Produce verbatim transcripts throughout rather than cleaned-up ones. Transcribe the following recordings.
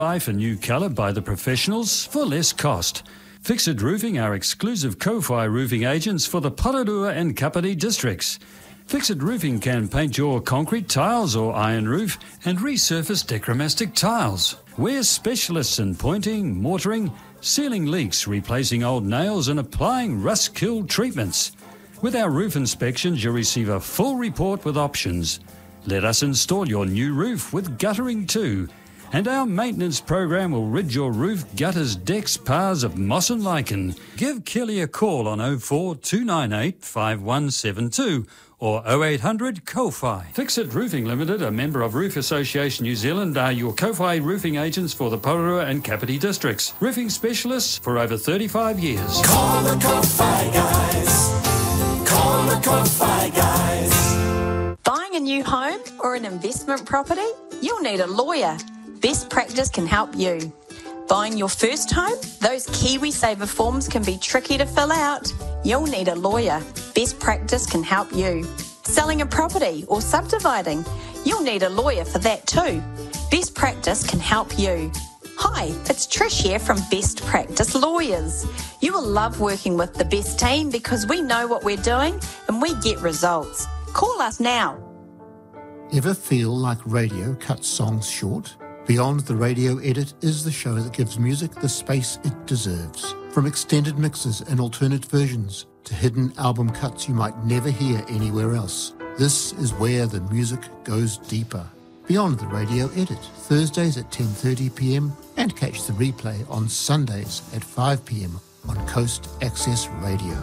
Life a new colour by the professionals for less cost. Fixit Roofing are exclusive Ko-Fi roofing agents for the Pararua and Kapiti districts. Fixit Roofing can paint your concrete tiles or iron roof and resurface Decromastic tiles. We're specialists in pointing, mortaring, sealing leaks, replacing old nails and applying rust-kill treatments. With our roof inspections, you'll receive a full report with options. Let us install your new roof with guttering too. And our maintenance program will rid your roof, gutters, decks, paths of moss and lichen. Give Kelly a call on oh four two nine eight five one seven two or oh eight hundred Ko-Fi. Fixit Roofing Limited, a member of Roof Association New Zealand, are your Ko-Fi roofing agents for the Pararua and Kapiti districts. Roofing specialists for over thirty-five years. Call the Ko-Fi guys. Call the Ko-Fi guys. Buying a new home or an investment property? You'll need a lawyer. Best Practice can help you. Buying your first home? Those KiwiSaver forms can be tricky to fill out. You'll need a lawyer. Best Practice can help you. Selling a property or subdividing? You'll need a lawyer for that too. Best Practice can help you. Hi, it's Trish here from Best Practice Lawyers. You will love working with the best team because we know what we're doing and we get results. Call us now. Ever feel like radio cuts songs short? Beyond the Radio Edit is the show that gives music the space it deserves. From extended mixes and alternate versions to hidden album cuts you might never hear anywhere else, this is where the music goes deeper. Beyond the Radio Edit, Thursdays at ten thirty p m and catch the replay on Sundays at five p m on Coast Access Radio.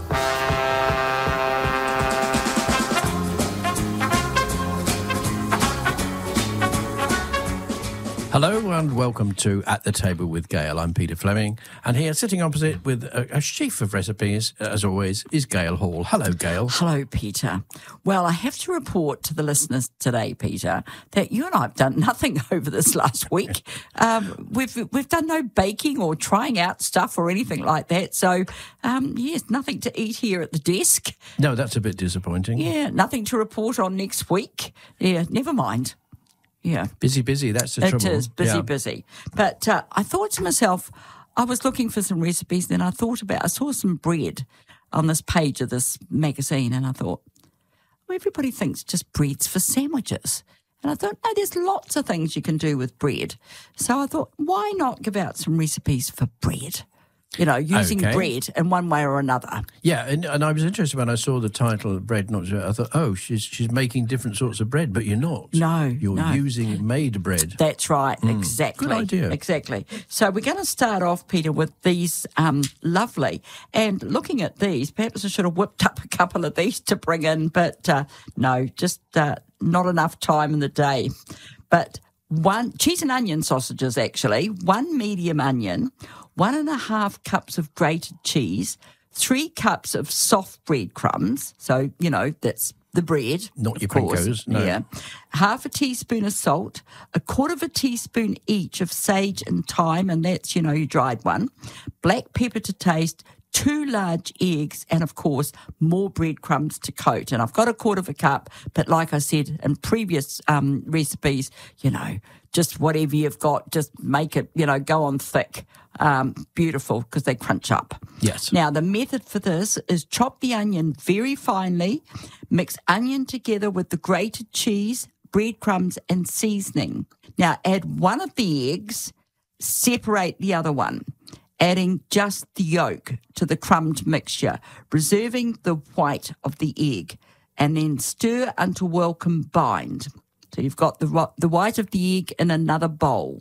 Hello and welcome to At the Table with Gail. I'm Peter Fleming, and here sitting opposite with a, a sheaf of recipes, as always, is Gail Hall. Hello, Gail. Hello, Peter. Well, I have to report to the listeners today, Peter, that you and I have done nothing over this last week. Um, we've we've done no baking or trying out stuff or anything like that. So, um, yes, nothing to eat here at the desk. No, that's a bit disappointing. Yeah, nothing to report on next week. Yeah, never mind. Yeah. Busy, busy, that's the it trouble. It is, busy, yeah. busy. But uh, I thought to myself, I was looking for some recipes, then I thought about, I saw some bread on this page of this magazine, and I thought, well, everybody thinks just bread's for sandwiches. And I thought, no, there's lots of things you can do with bread. So I thought, why not give out some recipes for bread? You know, using okay. bread in one way or another. Yeah, and, and I was interested when I saw the title, Bread Not... I thought, oh, she's she's making different sorts of bread, but you're not. No, You're no. using made bread. That's right, mm. exactly. Good idea. Exactly. So we're going to start off, Peter, with these um, lovely. And looking at these, perhaps I should have whipped up a couple of these to bring in, but uh, no, just uh, not enough time in the day. But one, cheese and onion sausages, actually, one medium onion, one and a half cups of grated cheese, three cups of soft breadcrumbs. So, you know, that's the bread. Not your course. Pinkos, no. Yeah. Half a teaspoon of salt, a quarter of a teaspoon each of sage and thyme, and that's, you know, your dried one, black pepper to taste, two large eggs, and, of course, more breadcrumbs to coat. And I've got a quarter of a cup, but like I said in previous um, recipes, you know, just whatever you've got, just make it, you know, go on thick. Um, beautiful, because they crunch up. Yes. Now, the method for this is chop the onion very finely, mix onion together with the grated cheese, breadcrumbs, and seasoning. Now, add one of the eggs, separate the other one, adding just the yolk to the crumbed mixture, reserving the white of the egg, and then stir until well combined. So you've got the, the white of the egg in another bowl.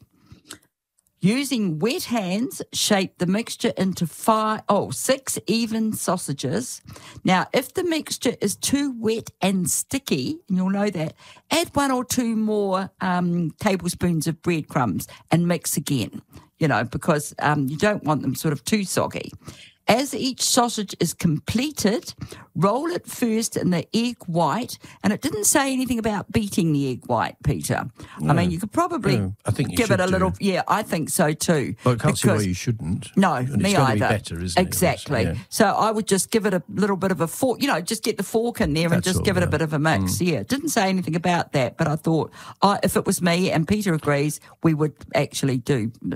Using wet hands, shape the mixture into five, oh, six even sausages. Now, if the mixture is too wet and sticky, and you'll know that, add one or two more um, tablespoons of breadcrumbs and mix again, you know, because um, you don't want them sort of too soggy. As each sausage is completed, roll it first in the egg white. And it didn't say anything about beating the egg white, Peter. No. I mean, you could probably No, I think you give it should a little... do. Yeah, I think so too. Well, I can't see why because- you shouldn't. No, And me it's gotta either. Be better, isn't it? Exactly. Yeah. So I would just give it a little bit of a fork, you know, just get the fork in there and That's just all give it a right. bit of a mix. Yeah, it didn't say anything about that, but I thought I if it was me and Peter agrees, we would actually do